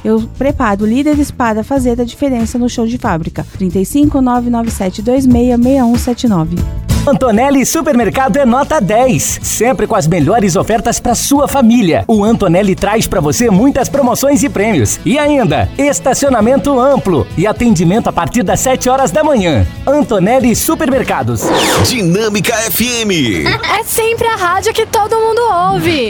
eu preparo. Líder Espada, fazer a diferença no show de fábrica. 35 99726 6179. Antonelli Supermercado é nota 10, sempre com as melhores ofertas para sua família. O Antonelli traz para você muitas promoções e prêmios. E ainda, estacionamento amplo e atendimento a partir das 7 horas da manhã. Antonelli Supermercados. Dinâmica FM. É sempre a rádio que todo mundo ouve.